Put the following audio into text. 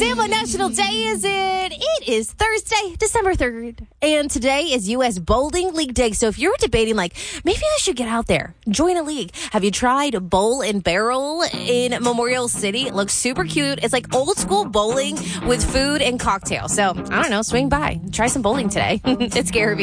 Sam, what national day is it? It is Thursday, December 3rd. And today is U.S. Bowling League Day. So if you're debating, like, maybe I should get out there, join a league. Have you tried Bowl and Barrel in Memorial City? It looks super cute. It's like old school bowling with food and cocktails. So, I don't know, swing by. Try some bowling today. It's Gary B.